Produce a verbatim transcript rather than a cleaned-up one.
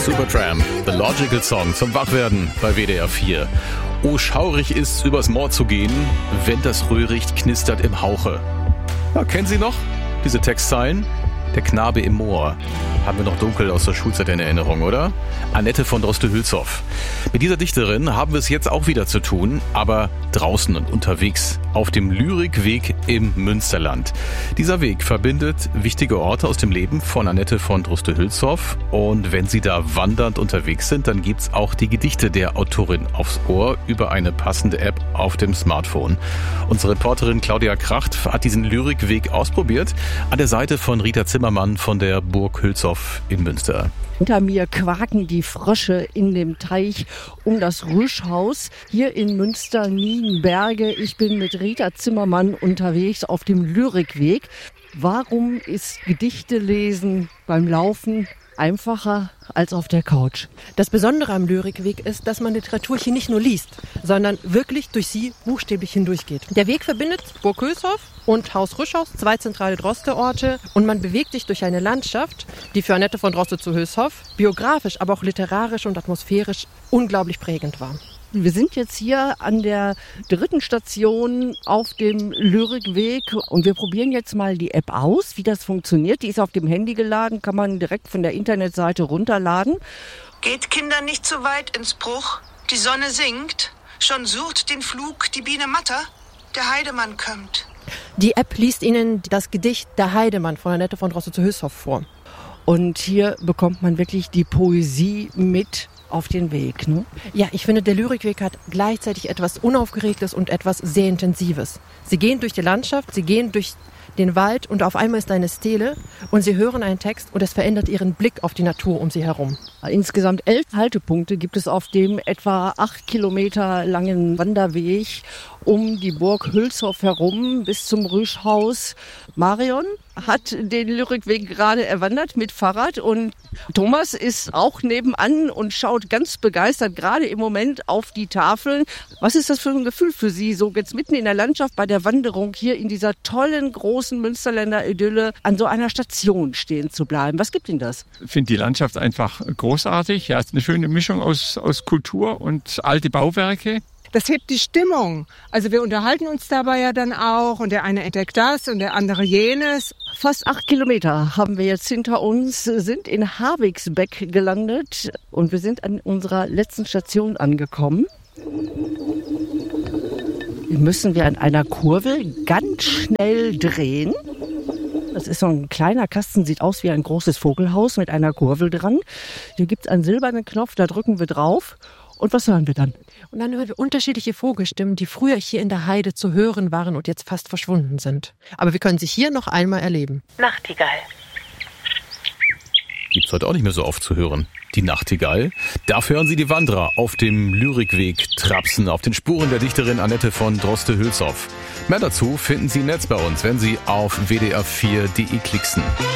Supertramp, The Logical Song zum Wachwerden bei W D R vier. Oh, schaurig ist's, übers Moor zu gehen, wenn das Röhricht knistert im Hauche. Ja, kennen Sie noch diese Textzeilen? Der Knabe im Moor. Haben wir noch dunkel aus der Schulzeit in Erinnerung, oder? Annette von Droste-Hülshoff. Mit dieser Dichterin haben wir es jetzt auch wieder zu tun, aber draußen und unterwegs auf dem Lyrikweg im Münsterland. Dieser Weg verbindet wichtige Orte aus dem Leben von Annette von Droste-Hülshoff. Und wenn Sie da wandernd unterwegs sind, dann gibt's auch die Gedichte der Autorin aufs Ohr über eine passende App auf dem Smartphone. Unsere Reporterin Claudia Kracht hat diesen Lyrikweg ausprobiert an der Seite von Rita Zimmermann von der Burg Hülshoff in Münster. Hinter mir quaken die Frösche in dem Teich um das Rüschhaus hier in Münster-Nienberge. Ich bin mit Rita Zimmermann unterwegs auf dem Lyrikweg. Warum ist Gedichte lesen beim Laufen einfacher als auf der Couch? Das Besondere am Lyrikweg ist, dass man Literatur hier nicht nur liest, sondern wirklich durch sie buchstäblich hindurchgeht. Der Weg verbindet Burg Hülshoff und Haus Rüschhaus, zwei zentrale Droste-Orte, und man bewegt sich durch eine Landschaft, die für Annette von Droste zu Hülshoff biografisch, aber auch literarisch und atmosphärisch unglaublich prägend war. Wir sind jetzt hier an der dritten Station auf dem Lyrikweg und wir probieren jetzt mal die App aus, wie das funktioniert. Die ist auf dem Handy geladen, kann man direkt von der Internetseite runterladen. Geht Kinder nicht zu weit ins Bruch, die Sonne sinkt, schon surrt den Flug die Biene matter, der Heidemann kömmt. Die App liest Ihnen das Gedicht Der Heidemann von Annette von Droste zu Hülshoff vor. Und hier bekommt man wirklich die Poesie mit auf den Weg, ne? Ja, ich finde, der Lyrikweg hat gleichzeitig etwas Unaufgeregtes und etwas sehr Intensives. Sie gehen durch die Landschaft, sie gehen durch den Wald und auf einmal ist da eine Stele und sie hören einen Text und es verändert ihren Blick auf die Natur um sie herum. Insgesamt elf Haltepunkte gibt es auf dem etwa acht Kilometer langen Wanderweg um die Burg Hülshoff herum bis zum Rüschhaus. Marion hat den Lyrikweg gerade erwandert mit Fahrrad und Thomas ist auch nebenan und schaut ganz begeistert gerade im Moment auf die Tafeln. Was ist das für ein Gefühl für Sie, so jetzt mitten in der Landschaft bei der Wanderung hier in dieser tollen, großen Münsterländer Idylle an so einer Station stehen zu bleiben? Was gibt Ihnen das? Ich finde die Landschaft einfach großartig. Ja, es ist eine schöne Mischung aus, aus Kultur und alte Bauwerke. Das hebt die Stimmung. Also wir unterhalten uns dabei ja dann auch und der eine entdeckt das und der andere jenes. Fast acht Kilometer haben wir jetzt hinter uns, sind in Havigsbeck gelandet und wir sind an unserer letzten Station angekommen. Hier müssen wir an einer Kurve ganz schnell drehen. Das ist so ein kleiner Kasten, sieht aus wie ein großes Vogelhaus mit einer Kurve dran. Hier gibt es einen silbernen Knopf, da drücken wir drauf. Und was hören wir dann? Und dann hören wir unterschiedliche Vogelstimmen, die früher hier in der Heide zu hören waren und jetzt fast verschwunden sind. Aber wir können sie hier noch einmal erleben. Nachtigall. Gibt's heute auch nicht mehr so oft zu hören. Die Nachtigall. Dafür hören Sie die Wanderer auf dem Lyrikweg trapsen, auf den Spuren der Dichterin Annette von Droste-Hülshoff. Mehr dazu finden Sie im Netz bei uns, wenn Sie auf w d r vier punkt d e klicksen.